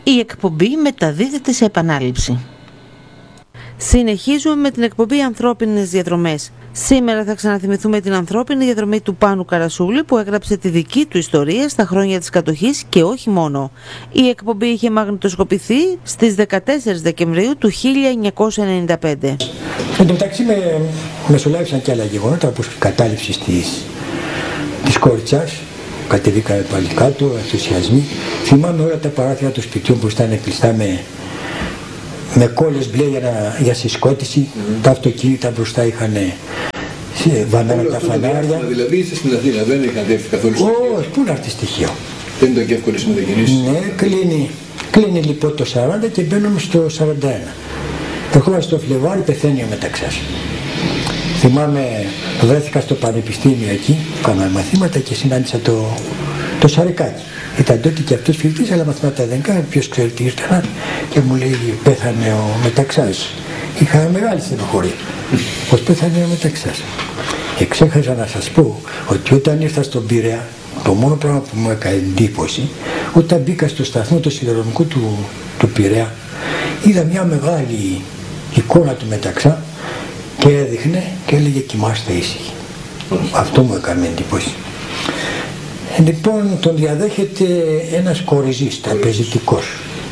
Η εκπομπή μεταδίδεται σε επανάληψη. Συνεχίζουμε με την εκπομπή Ανθρώπινες Διαδρομές. Σήμερα θα ξαναθυμηθούμε την ανθρώπινη διαδρομή του Πάνου Καρασούλη, που έγραψε τη δική του ιστορία στα χρόνια της κατοχής και όχι μόνο. Η εκπομπή είχε μαγνητοσκοπηθεί στις 14 Δεκεμβρίου του 1995. Εν τω μεταξύ μεσολάβησαν και άλλα γεγονότα, όπως η κατάληψη της Κόρτσας. Κατεβήκαμε πάλι κάτω, ενθουσιασμοί. Θυμάμαι όλα τα παράθυρα των σπιτιών που ήταν κλειστά με κόλλες μπλε για συσκότηση. Τα αυτοκίνητα μπροστά είχαν βανάνα τα φανάρια. Δηλαδή είστε στην Αθήνα, δεν είχατε έρθει καθόλου στο Χίο? Όχι, πού να έρθει στοιχείο. Δεν ήταν και εύκολες οι μετακινήσεις? Ναι, κλείνει λοιπόν το 40 και μπαίνουμε στο 41. Ερχόμαστε στο Φλεβάρι, πεθαίνει ο Μεταξάς. Θυμάμαι, βρέθηκα στο πανεπιστήμιο εκεί, κάναμε μαθήματα και συνάντησα το Σαρικάκι. Ήταν τότε και αυτός φοιτητής, αλλά μαθήματα δεν κάνει, ποιος ξέρει τι ήρθαν, και μου λέει πέθανε ο Μεταξάς. Είχα μεγάλη στενοχωρία, πως πέθανε ο Μεταξάς. Και ξέχασα να σας πω ότι όταν ήρθα στον Πειραιά, το μόνο πράγμα που μου έκανε εντύπωση, όταν μπήκα στο σταθμό του σιδηροδρομικού του Πειραιά, είδα μια μεγάλη εικόνα του Μεταξά και έδειχνε και έλεγε κοιμάστε ήσυχοι. Αυτό μου έκανε εντύπωση. Λοιπόν, τον διαδέχεται ένας κοριζής, τραπεζιτικός.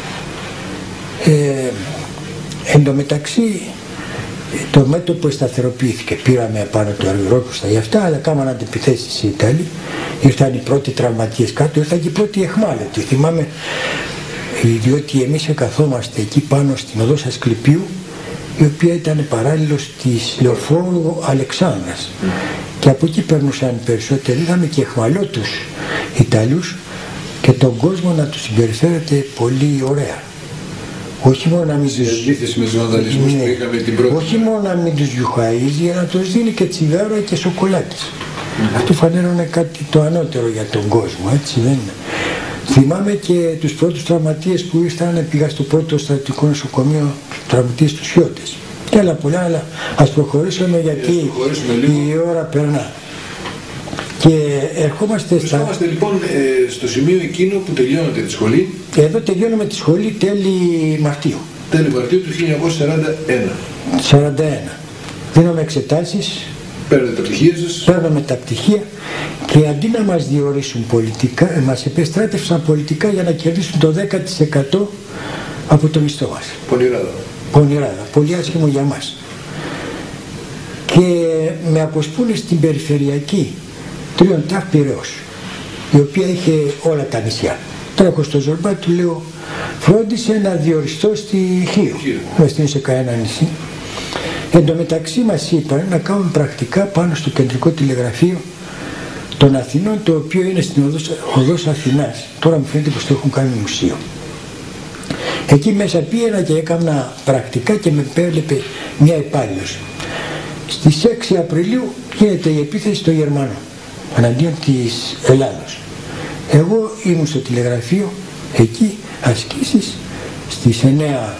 Εν τω μεταξύ, το μέτωπο σταθεροποιήθηκε. Πήραμε απάνω το αεροδρόμιο για αυτά, αλλά κάμαν αντιπιθέσεις οι Ιταλοί. Ήρθαν οι πρώτοι τραυματίες κάτω, ήρθαν και οι πρώτοι εχμάλωτοι. Θυμάμαι, διότι εμείς καθόμαστε εκεί πάνω στην οδό Ασκληπίου, η οποία ήταν παράλληλος της Λεωφόρου Αλεξάνδρας. Και από εκεί περνούσαν περισσότεροι, είδαμε και εχμαλώτους Ιταλούς και τον κόσμο να τους συμπεριφέρεται πολύ ωραία. Όχι μόνο να μην τους... με τους βανδαλισμούς που είχαμε την πρώτη. Όχι μόνο να μην τους γιουχαΐζει, αλλά να τους δίνει και τσιγάρα και σοκολάτες. Αυτό φανέρωνε κάτι το ανώτερο για τον κόσμο, έτσι δεν είναι? Θυμάμαι και τους πρώτους τραυματίες που ήρθαν, πήγα στο πρώτο στρατιωτικό νοσοκομείο, τραυματίες τους Χιώτες. Και άλλα πολλά, αλλά ας προχωρήσουμε γιατί η ώρα περνά. Και ερχόμαστε λοιπόν στο σημείο εκείνο που τελειώνετε τη σχολή. Εδώ τελειώνουμε τη σχολή τέλη Μαρτίου. Τέλη Μαρτίου του 1941. 41. Δίνουμε εξετάσεις. Παίρνετε τα πτυχία σας. Παίρνουμε τα πτυχία και αντί να μας διορίσουν πολιτικά, μας επεστράτευσαν πολιτικά για να κερδίσουν το 10% από το μισθό μας. Πονηράδα. Πολύ άσχημο για μας. Και με αποσπούν στην περιφερειακή Τρίων Ταφ Πειραιώς, η οποία είχε όλα τα νησιά. Τρέχω στο Ζορμπά, του λέω φρόντισε να διοριστώ στη Χίο. Με στείλει σε κανένα νησί. Εν τω μεταξύ μας είπαν να κάνουμε πρακτικά πάνω στο κεντρικό τηλεγραφείο των Αθηνών, το οποίο είναι στην οδός Αθηνάς. Τώρα μου φαίνεται πως το έχουν κάνει μουσείο. Εκεί μέσα πήγαινα και έκανα πρακτικά και με έβλεπε μια υπάλληλος. Στις 6 Απριλίου γίνεται η επίθεση στο Γερμανό εναντίον της Ελλάδος. Εγώ ήμουν στο τηλεγραφείο εκεί, ασκήσεις, στις 9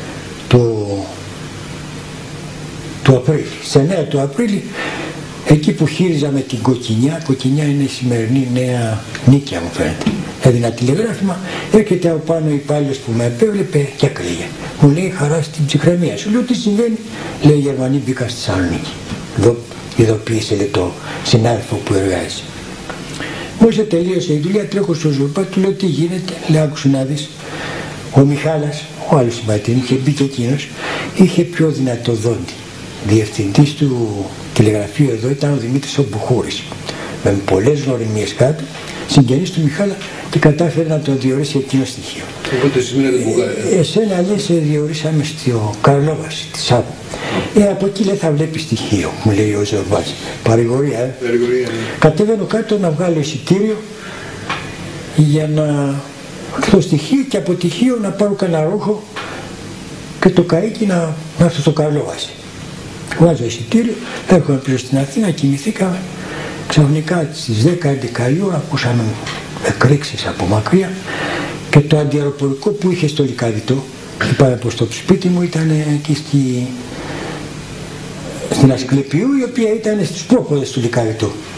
του Απρίλη. Στις 9 του Απρίλη, εκεί που χείριζα με την Κοκκινιά, Κοκκινιά είναι η σημερινή Νέα Νίκαια μου φαίνεται. Έδινα τηλεγράφημα, έρχεται από πάνω ο υπάλληλος που με επέβλεπε και έκλαιγε. Μου λέει χαρά στην ψυχραιμία. Σου λέω τι συμβαίνει? Λέει οι Γερμανοί μπήκαν στη Θεσσαλονίκη. Εδώ ειδοποίησε λέει το συνάδελφο που εργάζεται. Μόλις τελείωσε η δουλειά, τρέχω στο Ζουρπά, του λέω τι γίνεται? Λέει άκουσε να δεις. Ο Μιχάλας, ο άλλος συμπατήν, είχε μπει και εκείνος, είχε πιο δυνατό δόντι. Διευθυντής του τηλεγραφείου εδώ ήταν ο Δημήτρης ο Μπουχούρης. Με πολλές γνωριμίες κάτω, συγγενής του Μιχάλα, και κατάφερε να τον διορίσει εκείνο στοιχείο. Οπότε εσείς μείνατε Μπουγάρι. Εσένα λέει σε διορίσαμε στο Καρλόβαση τη Σάββου. Από εκεί λέει θα βλέπει στοιχείο, μου λέει ο Ζορβάς. Παρηγορία, Παρηγορία, ναι. Κατεβαίνω κάτω να βγάλω εισιτήριο για να το στοιχείο και από τυχείο να πάρω κανένα ρούχο και το καΐκι να έρθω στο Καρλόβαση. Βάζω εισιτήριο, έρχομαι πίσω στην Αθήνα, κοιμηθήκαμε. Ξαφνικά στις 10-11 η ώρα ακούσαμε εκρήξεις από μακριά και το αντιαεροπορικό που είχε στο Λυκαδιτό, είπαμε πως το σπίτι μου ήταν εκεί στην Ασκληπιού, η οποία ήταν στους πρόποδες του Λυκαδιτού.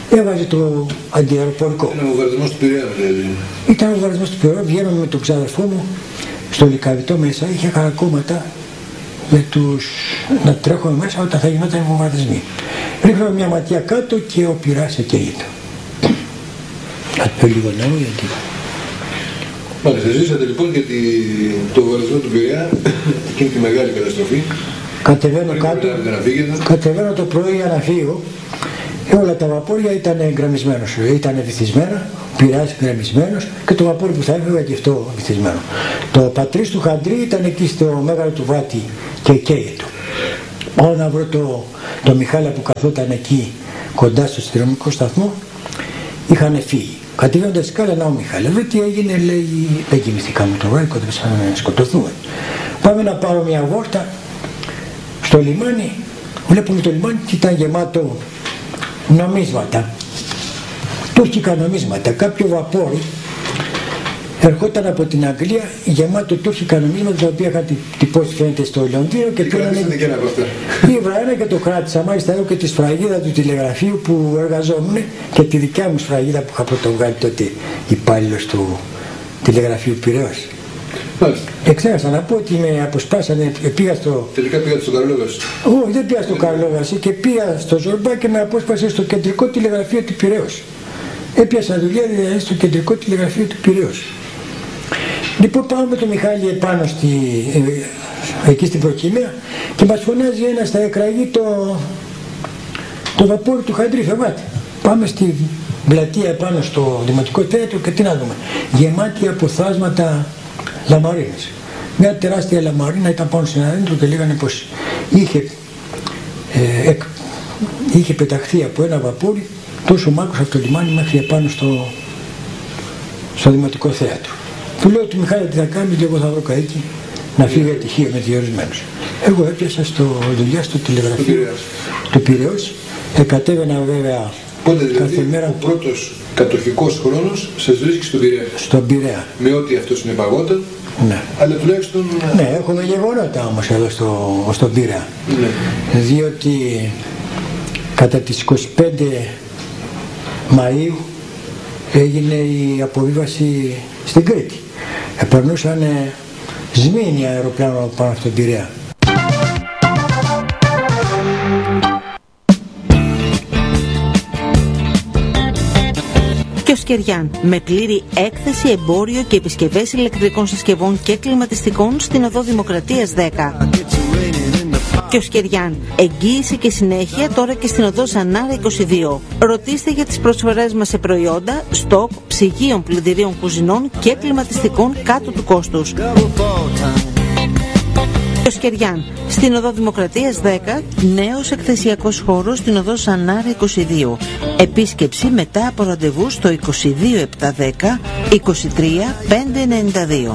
έβαζε το αντιαεροπορικό. Ήταν ο βομβαρδισμός του Πειραιά δηλαδή. Ήταν ο βομβαρδισμός του Πειραιά, βγαίναμε με τον ξαδερφό μου στο Λυκαβητό μέσα, είχε χαρακόμματα με να τρέχουμε μέσα όταν θα γινόταν οι βομβαρδισμοί. Ρίχναμε μια ματιά κάτω και ο Πειραιάς εκαίγεται. Θα το λίγο νέο γιατί... Μάλιστα, ζήσατε λοιπόν και το βομβαρδισμό του Πειραιά, εκείνη τη μεγάλη καταστροφή. Κατεβαίνω κάτω, κατεβαίνω το πρωί για να φύγω. Όλα τα βαπόρια ήταν γκρεμισμένος, ήταν βυθισμένα, ο Πειραιάς γκρεμισμένος και το βαπόρι που θα έφευγε και αυτό βυθισμένο. Το πατρίς του Χαντρί ήταν εκεί στο Μέγαρο του Βάτη και καίγεται. Πάω να βρω το Μιχάλα που καθόταν εκεί κοντά στο αστυνομικό σταθμό, είχαν φύγει. Κατεβαίνοντας τη σκάλα, να ο Μιχάλα, λέει τι έγινε, λέει, δεν κοιμηθήκαμε το βράδυ, κοντεύσαμε να σκοτωθούμε. Πάμε να πάρω μια βόρτα στο λιμάνι, βλέπουμε το λιμάνι και ήταν γεμάτο νομίσματα, τουρκικά νομίσματα. Κάποιο βαπόρι ερχόταν από την Αγγλία γεμάτο τουρκικά νομίσματα, τα οποία είχαν τυπώσει φαίνεται στο Λονδίνο και πήρανε η Βραένα και το κράτησα. Μάλιστα έχω και τη σφραγίδα του τηλεγραφείου που εργαζόμουν και τη δικιά μου σφραγίδα που είχα πρωτοβγάλει τότε υπάλληλος του τηλεγραφείου Πειραιώς. Εξέχασα να πω ότι με αποσπάσανε, πήγα στο... Τελικά πήγατε στο Καρλόγαση. Όχι, δεν πήγα στο Καρλόγαση και πήγα στο Ζορμπά και με απόσπασε στο κεντρικό τηλεγραφείο του Πειραιώς. Έπιασα δουλειά δηλαδή στο κεντρικό τηλεγραφείο του Πειραιώς. Λοιπόν πάμε με τον Μιχάλη επάνω εκεί στην προκυμαία και μας φωνάζει ένας θα εκραγεί το βαπόρι του Χαντρί, φεβάτε. Πάμε στην πλατεία επάνω στο Δημοτικό Θέατρο και τι να δούμε. Γεμάτη από θάσματα λαμαρίνες. Μια τεράστια λαμαρίνα ήταν πάνω σε ένα δέντρο και λέγανε πως είχε πεταχθεί από ένα βαπόρι τόσο μάκρος από το λιμάνι μέχρι επάνω στο Δημοτικό Θέατρο. Του λέω του Μιχάλη τι θα κάνεις, εγώ θα βρω καίκι να φύγει ατυχία με διορισμένους. Εγώ έπιασα δουλειά στο τηλεγραφείο του Πειραιώς, κατέβαινα βέβαια. Πότε δηλαδή κάθε μέρα... ο πρώτος κατοχικός χρόνος σας βρίσκει στον Πειραιά. Στον Πειραιά. Με ό,τι αυτό συνεπαγόταν. Ναι. Αλλά τουλάχιστον... Ναι, έχουμε γεγονότα όμως εδώ στον Πειραιά. Ναι. Διότι κατά τις 25 Μαΐου έγινε η αποβίβαση στην Κρήτη. Περνούσαν σμήνια αεροπλάνο πάνω στον Πειραιά. Κιοσκεριάν, με πλήρη έκθεση, εμπόριο και επισκευές ηλεκτρικών συσκευών και κλιματιστικών στην οδό Δημοκρατίας 10. Κιοσκεριάν, εγγύηση και συνέχεια τώρα και στην οδό Ζανάρα 22. Ρωτήστε για τις προσφορές μας σε προϊόντα, στοκ, ψυγείων, πλυντηρίων κουζινών και κλιματιστικών κάτω του κόστους. Κιοσκεριάν, στην οδό Δημοκρατίας 10, νέος εκθεσιακός χώρος στην οδό Ζανάρα 22. Επίσκεψη μετά από ραντεβού στο 22710 23 592.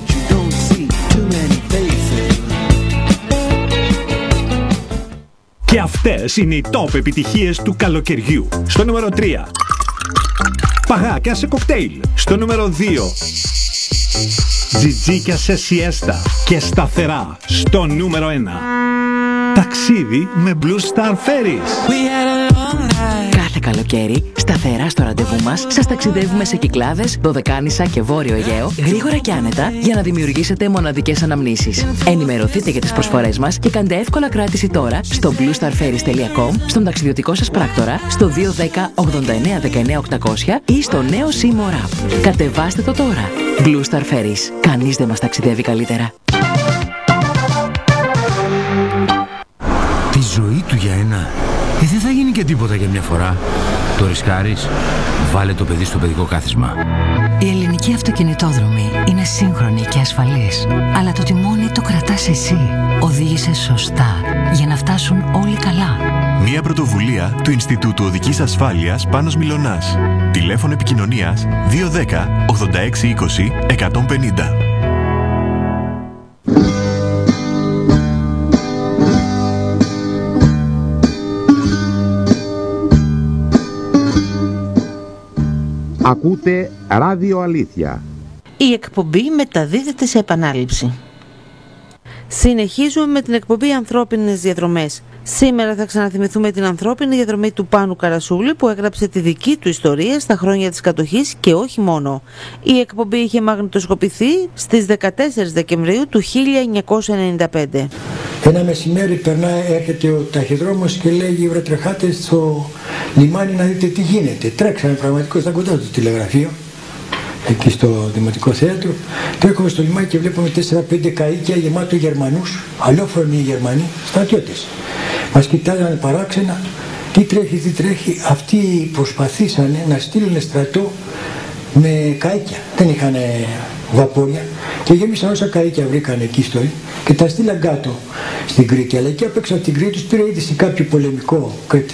Και αυτές είναι οι top επιτυχίες του καλοκαιριού. Στο νούμερο 3. Παγάκια σε κοκτέιλ. Στο νούμερο 2. Τζιτζίκια σε σιέστα και σταθερά. Στο νούμερο 1. Ταξίδι με Blue Star Ferries. Κάθε καλοκαίρι, σταθερά στο ραντεβού μας, σας ταξιδεύουμε σε Κυκλάδες, Δωδεκάνησα και Βόρειο Αιγαίο, γρήγορα και άνετα, για να δημιουργήσετε μοναδικές αναμνήσεις. Ενημερωθείτε για τις προσφορές μας και κάντε εύκολα κράτηση τώρα στο bluestarferries.com, στον ταξιδιωτικό σας πράκτορα, στο 210 89 19 800 ή στο νέο Seymour App. Κατεβάστε το τώρα. Blue Star Ferries. Κανείς δεν μας ταξιδεύει καλύτερα. Τη ζωή του για ένα. Δεν θα γίνει και τίποτα για μια φορά. Το ρισκάρεις? Βάλε το παιδί στο παιδικό κάθισμα. Η ελληνική αυτοκινητόδρομη είναι σύγχρονη και ασφαλής. Αλλά το τιμόνι το κρατάς εσύ. Οδήγησε σωστά για να φτάσουν όλοι καλά. Μια πρωτοβουλία του Ινστιτούτου Οδικής Ασφάλειας Πάνος Μιλωνάς. Τηλέφωνο επικοινωνίας 210 86 20 150. Ακούτε Ράδιο Αλήθεια. Η εκπομπή μεταδίδεται σε επανάληψη. Συνεχίζουμε με την εκπομπή Ανθρώπινες Διαδρομές. Σήμερα θα ξαναθυμηθούμε την ανθρώπινη διαδρομή του Πάνου Καρασούλη που έγραψε τη δική του ιστορία στα χρόνια της κατοχής και όχι μόνο. Η εκπομπή είχε μαγνητοσκοπηθεί στις 14 Δεκεμβρίου του 1995. Ένα μεσημέρι έρχεται ο ταχυδρόμος και λέει: βρε, τρεχάτε στο λιμάνι να δείτε τι γίνεται. Τρέξαμε πραγματικώς, ήταν κοντά το τηλεγραφείο, εκεί στο Δημοτικό Θέατρο. Τρέχουμε στο λιμάνι και βλέπουμε 4-5 καΐκια γεμάτο Γερμανούς, αλλόφρονοι Γερμανοί, στρατιώτες. Μας κοιτάζανε παράξενα, τι τρέχει. Αυτοί προσπαθήσανε να στείλουν στρατό με καΐκια. Δεν είχαν βαπόρια και γέμισαν όσα καΐκια βρήκαν εκεί στο και τα στείλαν κάτω στην Κρήτη. Αλλά εκεί απ' έξω από την Κρήτη τους πήρε είδηση κάποιο πολεμικό